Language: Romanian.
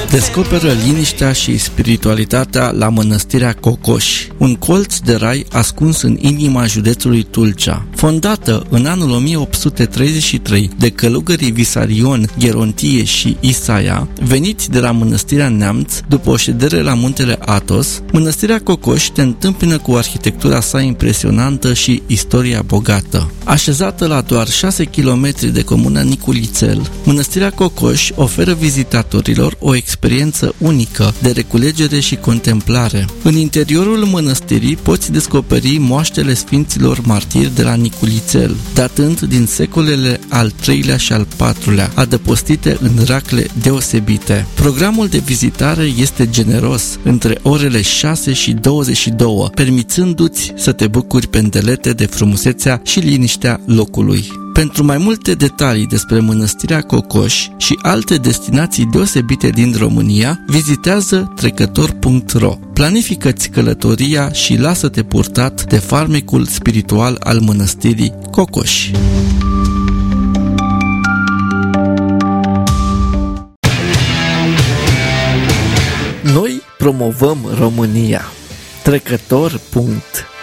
Descoperă liniștea și spiritualitatea la Mănăstirea Cocoș, un colț de rai ascuns în inima județului Tulcea. Fondată în anul 1833 de călugării Visarion, Gerontie și Isaia, veniți de la Mănăstirea Neamț după o ședere la muntele Athos, Mănăstirea Cocoș te întâmpină cu arhitectura sa impresionantă și istoria bogată. Așezată la doar 6 km de comuna Niculițel, Mănăstirea Cocoș oferă vizitatorilor o experiență unică de reculegere și contemplare. În interiorul mănăstirii poți descoperi moaștele sfinților martiri de la Niculițel, datând din secolele al III-lea și al IV-lea, adăpostite în racle deosebite. Programul de vizitare este generos, între orele 6 și 22, permițându-ți să te bucuri pendelete de frumusețea și liniștea locului. Pentru mai multe detalii despre Mănăstirea Cocoș și alte destinații deosebite din România, vizitează trecător.ro. Planifică-ți călătoria și lasă-te purtat de farmecul spiritual al Mănăstirii Cocoș. Noi promovăm România. Trecător.